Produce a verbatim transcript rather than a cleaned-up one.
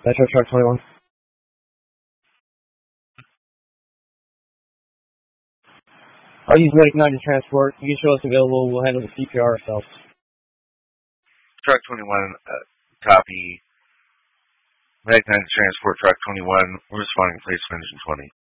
Metro Truck twenty-one. I'll use Medic nine to transport. You can show us available. We'll handle the C P R ourselves. Truck twenty-one, uh, copy. Medic nine to transport Truck twenty-one. We're responding to place engine twenty.